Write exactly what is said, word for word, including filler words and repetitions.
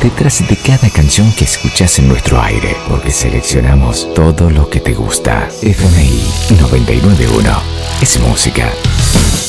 detrás de cada canción que escuchás en nuestro aire, porque seleccionamos todo lo que te gusta. F M I noventa y nueve punto uno es música.